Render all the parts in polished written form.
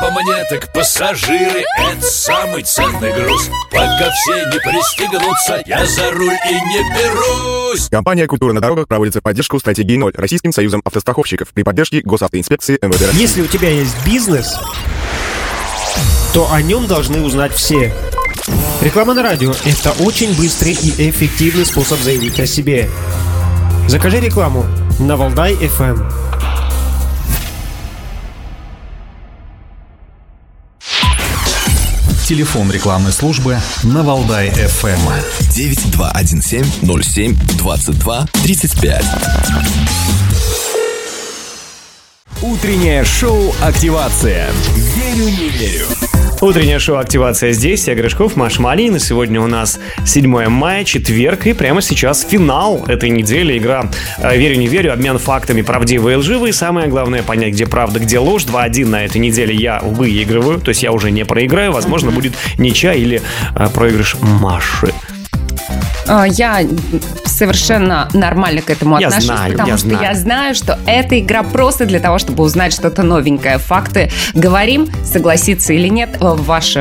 по мне, так пассажиры — это самый ценный груз. Пока все не пристегнутся, я за руль и не берусь. Компания «Культура на дорогах» проводится в поддержку стратегии 0 Российским союзом автостраховщиков при поддержке Госавтоинспекции МВД России. Если у тебя есть бизнес, то о нем должны узнать все. Реклама на радио – это очень быстрый и эффективный способ заявить о себе. Закажи рекламу на Валдай FM. Телефон рекламной службы на Валдай FM 9217-07-22-35. Утреннее шоу «Активация». Верю, не верю. Утреннее шоу «Активация» здесь. Я Гришков, Маша Малинина. Сегодня у нас 7 мая, четверг. И прямо сейчас финал этой недели. Игра «Верю, не верю». Обмен фактами правдивые и лживые. Самое главное понять, где правда, где ложь. 2-1 на этой неделе я выигрываю. То есть я уже не проиграю. Возможно, будет ничья или проигрыш Маши. Я совершенно нормально к этому отношусь, потому что я знаю, что эта игра просто для того, чтобы узнать что-то новенькое. Факты говорим, согласиться или нет, ваше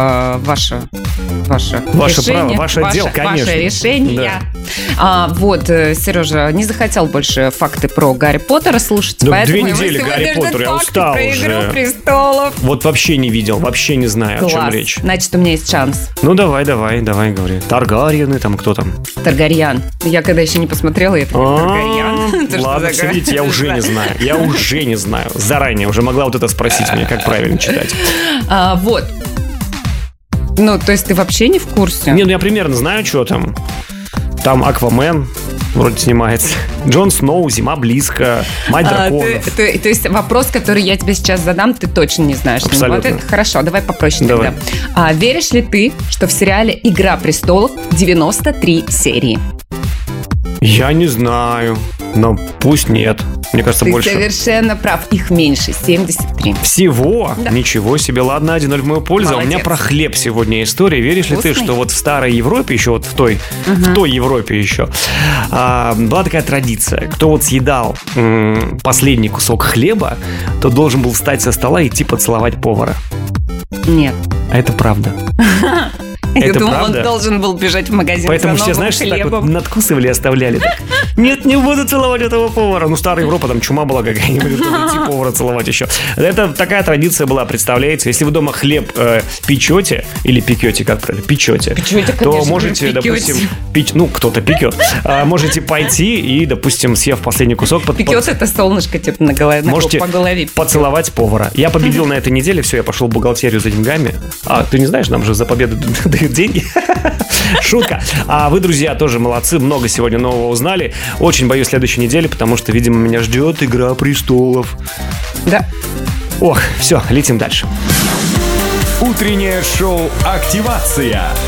решение, право, ваше дело, конечно. Ваше решение. Да. Сережа не захотел больше факты про Гарри Поттера слушать, поэтому 2 недели Гарри Поттер, я устал про уже. «Игру престолов». Вот вообще не видел, вообще не знаю, Класс. о чем речь. Значит, у меня есть шанс. Ну, давай, говори. Таргариены, там кто там? Таргарьян. Я когда еще не посмотрела, я такая, Таргарьян. Ладно, все, видите, я уже не знаю. Заранее уже могла вот это спросить меня, как правильно читать. Вот. Ну, то есть ты вообще не в курсе? Не, ну я примерно знаю, что там. Там Аквамен вроде снимается. Джон Сноу, зима близко, мать драконов. То есть вопрос, который я тебе сейчас задам, ты точно не знаешь. Абсолютно. Вот хорошо, давай попроще давай. тогда. Веришь ли ты, что в сериале «Игра престолов» 93 серии? Я не знаю, но пусть нет. Мне кажется, ты больше. Ты совершенно прав, их меньше, 73. Всего? Да. Ничего себе, ладно, 1-0 в мою пользу. Молодец. А у меня про хлеб сегодня история. Веришь Вкусный? ли ты, что вот в старой Европе еще, вот в той Европе еще, была такая традиция. Кто вот съедал последний кусок хлеба, то должен был встать со стола и идти поцеловать повара. Нет. А это правда. Я Это думала, правда? Он должен был бежать в магазин. Поэтому за все, новым знаешь, так хлебом. вот надкусывали и оставляли. Так, нет, не буду целовать этого повара. Ну, старая Европа, там чума была какая-нибудь, чтобы идти повара целовать еще. Это такая традиция была, представляете. Если вы дома хлеб печете, или пекете, как правильно, печете, то можете, допустим, кто-то пекет, можете пойти и, допустим, съев последний кусок... Пекет это солнышко типа на голове, можете по голове. поцеловать повара. Я победил на этой неделе, все, я пошел в бухгалтерию за деньгами. А ты не знаешь, нам же за победу дают деньги. Шутка. А вы, друзья, тоже молодцы. Много сегодня нового узнали. Очень боюсь следующей недели, потому что, видимо, меня ждет «Игра престолов». Да. Ох, все, летим дальше. Утреннее шоу «Активация»